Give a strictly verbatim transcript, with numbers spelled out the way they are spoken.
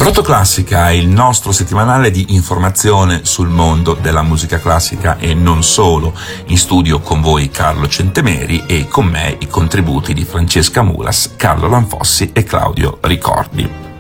Rotoclassica è il nostro settimanale di informazione sul mondo della musica classica e non solo. In studio con voi Carlo Centemeri e con me i contributi di Francesca Mulas, Carlo Lanfossi e Claudio Ricordi.